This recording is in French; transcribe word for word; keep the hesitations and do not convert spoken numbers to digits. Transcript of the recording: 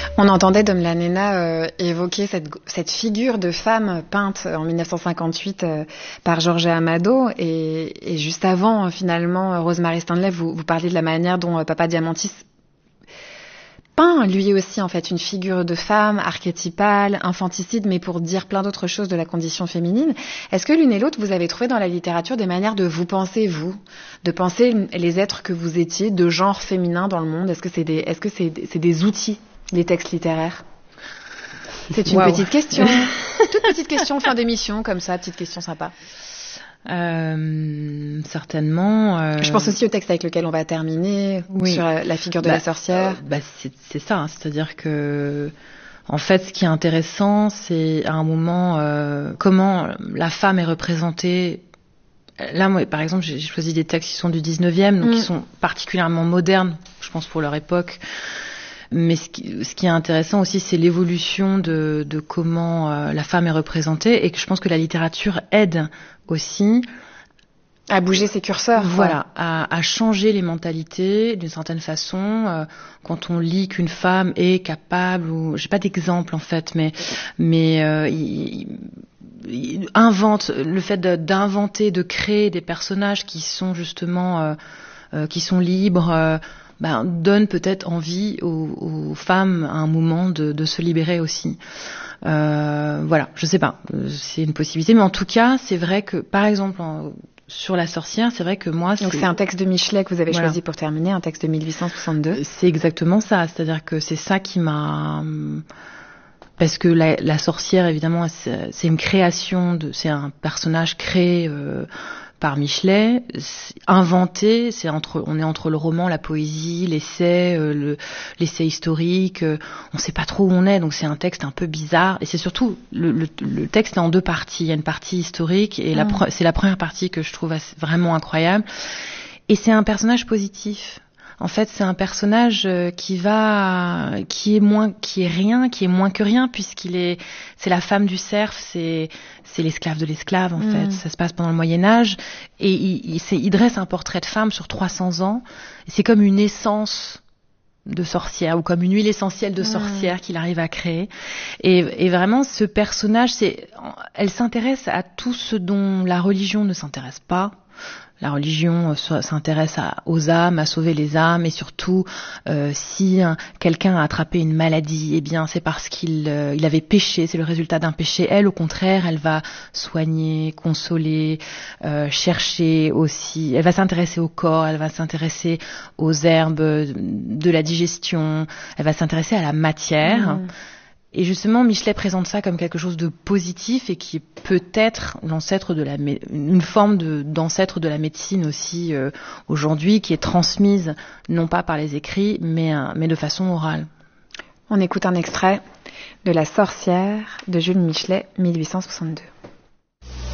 On entendait Dom Lanena euh, évoquer cette, cette figure de femme peinte en dix-neuf cent cinquante-huit euh, par Jorge Amado et, et juste avant euh, finalement Rosemary Stanley, vous, vous parliez de la manière dont euh, Papa Diamantis peint lui aussi en fait une figure de femme archétypale, infanticide, mais pour dire plein d'autres choses de la condition féminine. Est-ce que l'une et l'autre vous avez trouvé dans la littérature des manières de vous penser vous, de penser les êtres que vous étiez, de genre féminin dans le monde? Est-ce que c'est des, est-ce que c'est, c'est des outils, les textes littéraires? C'est une wow. petite question, toute petite question fin d'émission comme ça, petite question sympa. Euh, certainement. Euh... Je pense aussi au texte avec lequel on va terminer, oui. sur la figure de bah, la sorcière. Euh, bah c'est, c'est ça, hein, c'est-à-dire que, en fait, ce qui est intéressant, c'est à un moment euh, comment la femme est représentée. Là, moi, par exemple, j'ai choisi des textes qui sont du dix-neuvième, donc mm. qui sont particulièrement modernes, je pense, pour leur époque. Mais ce qui, ce qui est intéressant aussi, c'est l'évolution de, de comment euh, la femme est représentée, et que je pense que la littérature aide aussi à bouger ses curseurs. Voilà, à, à changer les mentalités d'une certaine façon. Euh, quand on lit qu'une femme est capable, ou j'ai pas d'exemple en fait, mais mais euh, il, il invente le fait de, d'inventer, de créer des personnages qui sont justement euh, euh, qui sont libres. Euh, Ben, donne peut-être envie aux, aux femmes à un moment de, de se libérer aussi. Euh, voilà, je sais pas, c'est une possibilité, mais en tout cas, c'est vrai que, par exemple, en, sur la sorcière, c'est vrai que moi... Donc c'est, c'est un texte de Michelet que vous avez voilà. choisi pour terminer, un texte de mille huit cent soixante-deux. C'est exactement ça, c'est-à-dire que c'est ça qui m'a... Parce que la, la sorcière, évidemment, c'est, c'est une création, de, c'est un personnage créé... Euh, par Michelet, inventé, c'est entre, on est entre le roman, la poésie, l'essai, euh, le, l'essai historique, euh, on ne sait pas trop où on est, donc c'est un texte un peu bizarre, et c'est surtout, le, le, le texte est en deux parties, il y a une partie historique, et mmh. la, c'est la première partie que je trouve vraiment incroyable, et c'est un personnage positif. En fait, c'est un personnage qui va, qui est moins, qui est rien, qui est moins que rien, puisqu'il est, c'est la femme du serf, c'est, c'est l'esclave de l'esclave, en mmh. fait. Ça se passe pendant le Moyen-Âge. Et il, il, c'est, il dresse un portrait de femme sur trois cents ans. Et c'est comme une essence de sorcière, ou comme une huile essentielle de sorcière mmh. qu'il arrive à créer. Et, et vraiment, ce personnage, c'est, elle s'intéresse à tout ce dont la religion ne s'intéresse pas. La religion s'intéresse à, aux âmes, à sauver les âmes, et surtout, euh, si hein, quelqu'un a attrapé une maladie, eh bien, c'est parce qu'il euh, il avait péché, c'est le résultat d'un péché. Elle, au contraire, elle va soigner, consoler, euh, chercher aussi. Elle va s'intéresser au corps, elle va s'intéresser aux herbes de la digestion, elle va s'intéresser à la matière. Mmh. Et justement, Michelet présente ça comme quelque chose de positif et qui est peut-être l'ancêtre de la, une forme de, d'ancêtre de la médecine aussi euh, aujourd'hui, qui est transmise non pas par les écrits, mais, euh, mais de façon orale. On écoute un extrait de La sorcière de Jules Michelet, mille huit cent soixante-deux.